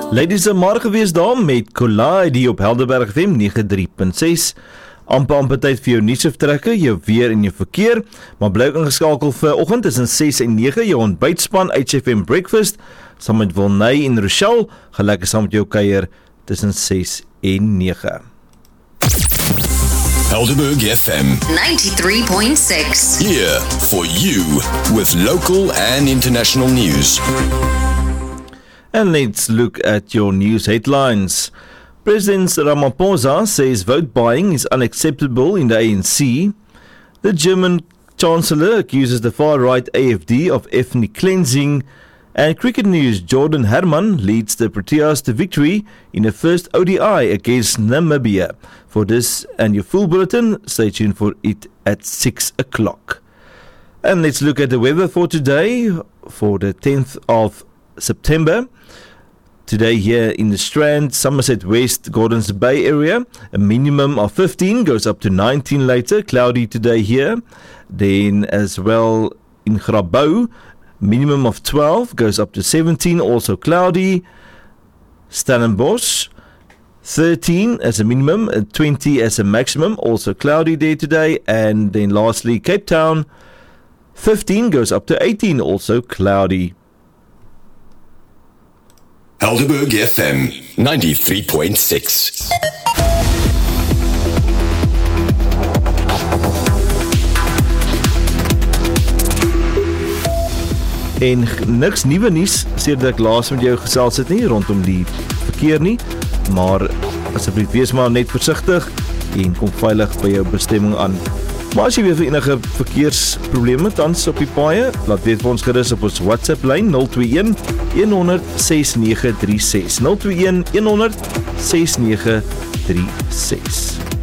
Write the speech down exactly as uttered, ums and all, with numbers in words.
Ladies en maar gewees daar met Collide op Helderberg F M nege drie punt ses. Amper amper tyd vir jou nuusvertrekke, jou weer en jou verkeer. Maar bly ook ingeskakel vir oggend tussen ses en nege, jou ontbytspan H F M Breakfast, saam met Wilney en Rochelle, gelyk saam met jou kuier tussen ses en nege. Helderberg F M ninety-three point six. here for you with local and international news. And let's look at your news headlines. President Ramaphosa says vote buying is unacceptable in the A N C. The German Chancellor accuses the far-right A F D of ethnic cleansing. And cricket news, Jordan Herman leads the Proteas to victory in the first O D I against Namibia. For this and your full bulletin, stay tuned for it at six o'clock. And let's look at the weather for today, for the tenth of September. Today here in the Strand, Somerset West, Gordons Bay area, a minimum of fifteen, goes up to nineteen later, cloudy today here. Then as well in Grabouw, minimum of twelve, goes up to seventeen, also cloudy. Stellenbosch, thirteen as a minimum, and twenty as a maximum, also cloudy there today. And then lastly, Cape Town, fifteen, goes up to eighteen, also cloudy. Helderberg F M ninety-three point six. En niks nuwe nuus sedert ek laas met jou gesels het nie rondom die verkeer nie, maar asseblief wees maar net versigtig en kom veilig by jou bestemming aan. Maar as jy weer vir enige verkeersprobleme tans op die paaie, laat weet vir ons gerus op ons WhatsApp lyn nul twee een een honderd ses nege drie ses nul twee een een honderd ses nege drie ses.